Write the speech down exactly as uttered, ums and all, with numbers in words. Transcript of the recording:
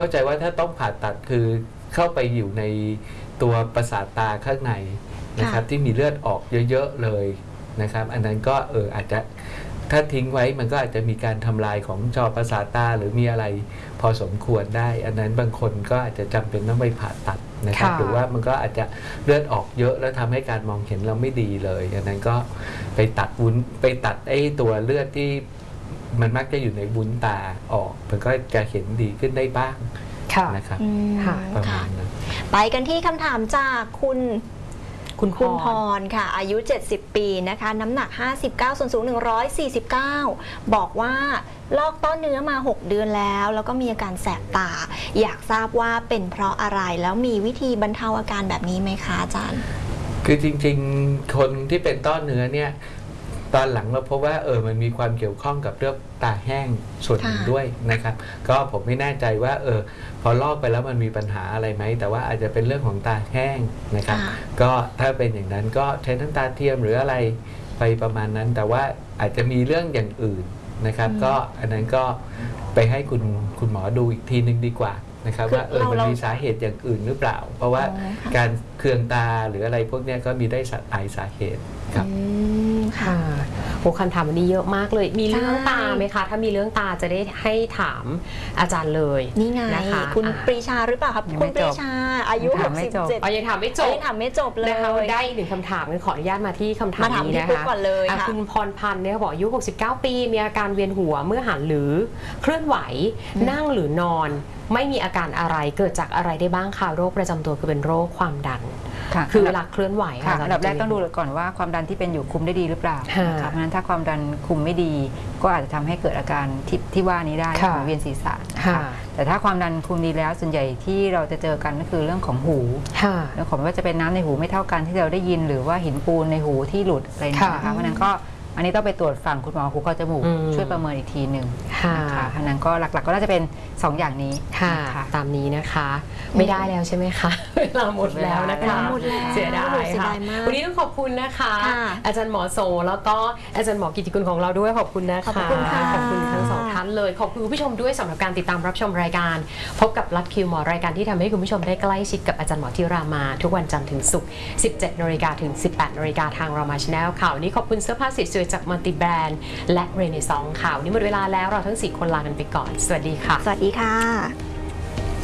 เข้าใจว่าถ้าต้องผ่าตัดคือเข้าไปอยู่ในตัวประสาทตาข้างในนะครับที่มีเลือดออกเยอะๆเลยนะครับอันนั้นก็เอออาจจะถ้าทิ้งไว้มันก็อาจจะมีการทำลายของจอประสาทตาหรือมีอะไรพอสมควรได้อันนั้นบางคนก็อาจจะจำเป็นต้องไปผ่าตัดนะครับหรือว่ามันก็อาจจะเลือดออกเยอะแล้วทำให้การมองเห็นเราไม่ดีเลยอันนั้นก็ไปตัดวุ้นไปตัดไอ้ตัวเลือดที่มันมักจะอยู่ในวุ้นตาออกมันก็จะเห็นดีขึ้นได้บ้างนะครับประมาณนั้นไปกันที่คำถามจากคุณคุณคุณพรค่ะอายุเจ็ดสิบปีนะคะน้ำหนักห้าสิบเก้าส่วนสูงหนึ่งร้อยสี่สิบเก้าบอกว่าลอกต้อเนื้อมาหกเดือนแล้วแล้วก็มีอาการแสบตาอยากทราบว่าเป็นเพราะอะไรแล้วมีวิธีบรรเทาอาการแบบนี้ไหมคะอาจารย์คือจริงๆคนที่เป็นต้อเนื้อเนี่ยตอนหลังเราพบว่าเออมันมีความเกี่ยวข้องกับเรื่องตาแห้งส่วนหนึ่งด้วยนะครับก็ผมไม่แน่ใจว่าเออพอลอกไปแล้วมันมีปัญหาอะไรไหมแต่ว่าอาจจะเป็นเรื่องของตาแห้งนะครับก็ถ้าเป็นอย่างนั้นก็ใช้น้ำตาเทียมหรืออะไรไปประมาณนั้นแต่ว่าอาจจะมีเรื่องอย่างอื่นนะครับก็อันนั้นก็ไปให้คุณคุณหมอดูอีกทีนึงดีกว่านะครับว่าเออมันมีสาเหตุอย่างอื่นหรือเปล่าเพราะว่าการเคืองตาหรืออะไรพวกนี้ก็มีได้หลายสาเหตุครับค่ะโอ้คำถามวันนี้เยอะมากเลยมีเรื่องตาไหมคะถ้ามีเรื่องตาจะได้ให้ถามอาจารย์เลยนี่ไงนะคะคุณปรีชาหรือเปล่าครับคุณปรีชาอายุหกสิบเจ็ดยังถามไม่จบยังถามไม่จบเลยนะคะได้อีกหนึ่งคำถามขออนุญาตมาที่คำถามนี้นะคะก่อนเลยค่ะคุณพรพันธ์เนี่ยบอกอายุหกสิบเก้าปีมีอาการเวียนหัวเมื่อหันหรือเคลื่อนไหวนั่งหรือนอนไม่มีอาการอะไรเกิดจากอะไรได้บ้างคะโรคประจำตัวคือเป็นโรคความดันคือเวลาเคลื่อนไหวค่ะอันดับแรกต้องดูก่อนว่าความดันที่เป็นอยู่คุมได้ดีหรือเปล่านะคะเพราะฉะนั้นถ้าความดันคุมไม่ดีก็อาจจะทำให้เกิดอาการที่ที่ว่านี้ได้ของเวียนศีรษะนะคะแต่ถ้าความดันคุมดีแล้วส่วนใหญ่ที่เราจะเจอกันก็คือเรื่องของหูเรื่องของว่าจะเป็นน้ำในหูไม่เท่ากันที่เราได้ยินหรือว่าหินปูนในหูที่หลุดอะไรนะคะเพราะนั้นก็อันนี้ต้องไปตรวจฝั่งคุณหมอหูคอจมูกช่วยประเมินอีกทีหนึ่งนะคะอันนั้นก็หลักๆก็น่าจะเป็นสองอย่างนี้ค่ะตามนี้นะคะไม่ได้แล้วใช่ไหมคะเวลาหมดแล้วนะคะเสียดายค่ะวันนี้ต้องขอบคุณนะคะอาจารย์หมอโสแล้วก็อาจารย์หมอกิติกุลของเราด้วยขอบคุณนะคะขอบคุณค่ะขอบคุณทั้งสองท่านเลยขอบคุณผู้ชมด้วยสำหรับการติดตามรับชมรายการพบกับลัดคิวหมอรายการที่ทำให้คุณผู้ชมได้ใกล้ชิดกับอาจารย์หมอที่รามาทุกวันจันทร์ถึงศุกร์ สิบเจ็ดนาฬิกาถึง สิบแปดนาฬิกาทางรามาชาแนลค่ะวันนี้ขอบคุณเสื้อผ้าสวยๆจากมัลติแบรนด์และเรเนซองส์ค่ะวันนี้หมดเวลาแล้วเราทั้งสี่คนลากันไปก่อนสวัสดีค่ะสวัสดีค่ะ